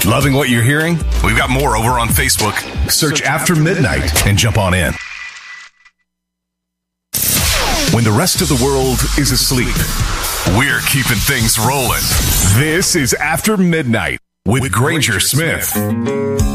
Loving what you're hearing? We've got more over on Facebook. Search After Midnight and jump on in. When the rest of the world is asleep, We're keeping things rolling. this is After Midnight with Granger Smith.